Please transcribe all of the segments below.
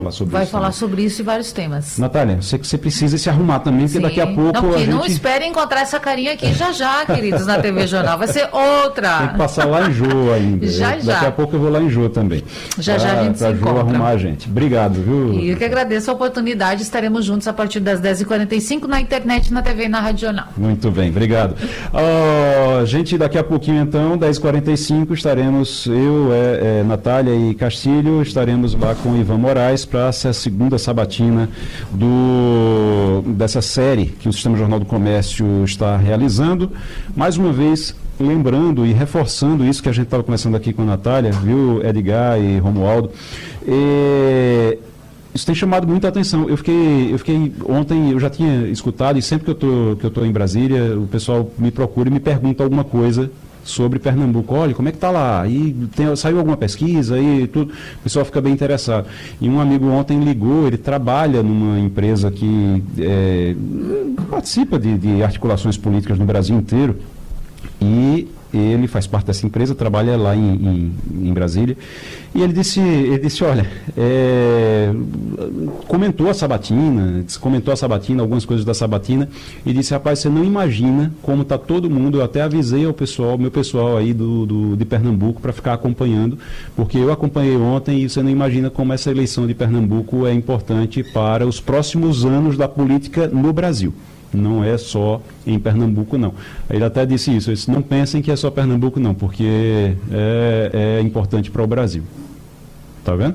Vai falar sobre isso e vários temas. Natália, você precisa se arrumar também, porque daqui a pouco não espere encontrar essa carinha aqui já, queridos, na TV Jornal. Vai ser outra. Tem que passar lá em Jô ainda. Daqui a pouco eu vou lá em Jô também. Já a gente se encontra. Pra Jô arrumar a gente. Obrigado, viu? E eu que agradeço a oportunidade. Estaremos juntos a partir das 10h45 na internet, na TV e na Rádio Jornal. Muito bem, obrigado. Gente, daqui a pouquinho então, 10h45, estaremos, Natália e Castilho, estaremos lá com Ivan Moraes para a segunda sabatina dessa série que o Sistema Jornal do Comércio está realizando. Mais uma vez, lembrando e reforçando isso que a gente estava conversando aqui com a Natália, viu, Edgar e Romualdo, isso tem chamado muita atenção. Eu fiquei ontem, eu já tinha escutado, e sempre que eu estou em Brasília, o pessoal me procura e me pergunta alguma coisa sobre Pernambuco. Olha, como é que está lá? Saiu alguma pesquisa e tudo, o pessoal fica bem interessado. E um amigo ontem ligou, ele trabalha numa empresa que participa de articulações políticas no Brasil inteiro, e ele faz parte dessa empresa, trabalha lá em Brasília, e ele disse, olha, comentou a sabatina, algumas coisas da sabatina, e disse, rapaz, você não imagina como está todo mundo. Eu até avisei ao pessoal, meu pessoal aí de Pernambuco, para ficar acompanhando, porque eu acompanhei ontem, e você não imagina como essa eleição de Pernambuco é importante para os próximos anos da política no Brasil. Não é só em Pernambuco, não. Ele até disse isso, não pensem que é só Pernambuco, não, porque é importante para o Brasil. Tá vendo?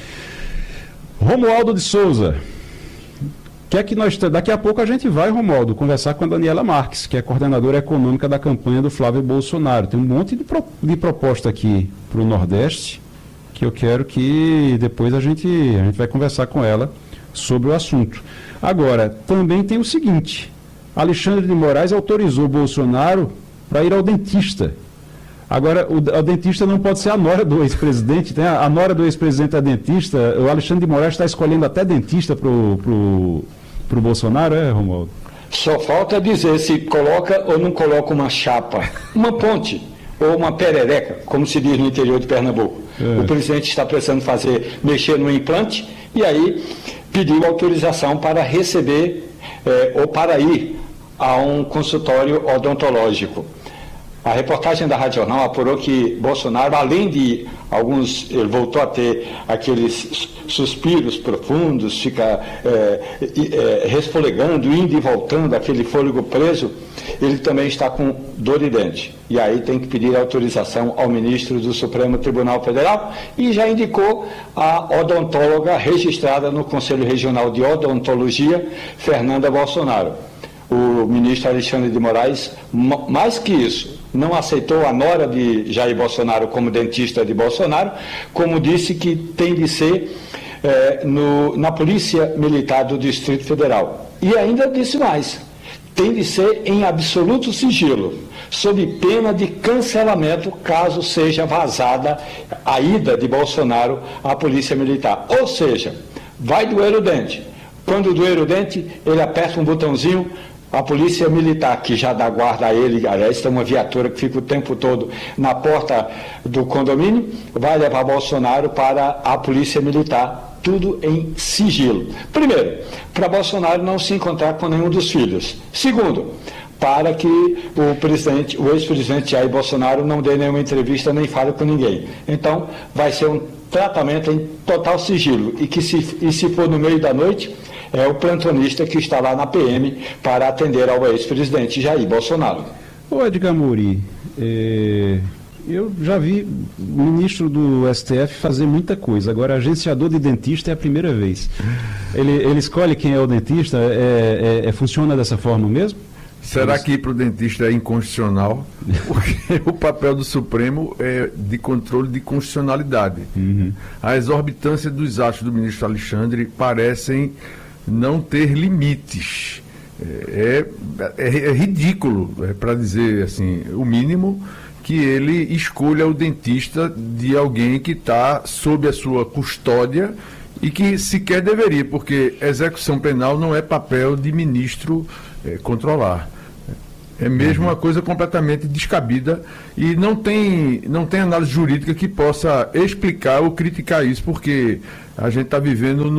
Romualdo de Souza. Daqui a pouco a gente vai, Romualdo, conversar com a Daniela Marques, que é coordenadora econômica da campanha do Flávio Bolsonaro. Tem um monte de proposta aqui para o Nordeste, que eu quero que depois a gente vai conversar com ela sobre o assunto. Agora, também tem o seguinte, Alexandre de Moraes autorizou Bolsonaro para ir ao dentista. Agora, o dentista não pode ser a nora do ex-presidente, né? A nora do ex-presidente é dentista, o Alexandre de Moraes está escolhendo até dentista pro Bolsonaro, Romualdo? Só falta dizer se coloca ou não coloca uma chapa, uma ponte ou uma perereca, como se diz no interior de Pernambuco. O presidente está precisando mexer no implante, e aí pediu autorização para receber ou para ir a um consultório odontológico. A reportagem da Rádio Jornal apurou que Bolsonaro, além de ele voltou a ter aqueles suspiros profundos, fica resfolegando, indo e voltando, aquele fôlego preso, ele também está com dor de dente. E aí tem que pedir autorização ao ministro do Supremo Tribunal Federal, e já indicou a odontóloga registrada no Conselho Regional de Odontologia, Fernanda Bolsonaro. O ministro Alexandre de Moraes, mais que isso, não aceitou a nora de Jair Bolsonaro como dentista de Bolsonaro, como disse que tem de ser na Polícia Militar do Distrito Federal. E ainda disse mais, tem de ser em absoluto sigilo, sob pena de cancelamento caso seja vazada a ida de Bolsonaro à Polícia Militar. Ou seja, vai doer o dente. Quando doer o dente, ele aperta um botãozinho, a Polícia Militar, que já dá guarda a ele, aliás, tem uma viatura que fica o tempo todo na porta do condomínio, vai levar Bolsonaro para a Polícia Militar, tudo em sigilo. Primeiro, para Bolsonaro não se encontrar com nenhum dos filhos. Segundo, para que o ex-presidente Jair Bolsonaro não dê nenhuma entrevista nem fale com ninguém. Então, vai ser um tratamento em total sigilo, e se for no meio da noite, é o plantonista que está lá na PM para atender ao ex-presidente Jair Bolsonaro. Ô Edgar Mouri, eu já vi o ministro do STF fazer muita coisa, agora agenciador de dentista é a primeira vez. Ele escolhe quem é o dentista, funciona dessa forma mesmo? Será que ir para o dentista é inconstitucional? Porque o papel do Supremo é de controle de constitucionalidade. Uhum. A exorbitância dos atos do ministro Alexandre parecem não ter limites. É ridículo, para dizer assim, o mínimo, que ele escolha o dentista de alguém que está sob a sua custódia e que sequer deveria, porque execução penal não é papel de ministro controlar. É mesmo uma coisa completamente descabida e não tem análise jurídica que possa explicar ou criticar isso, porque a gente está vivendo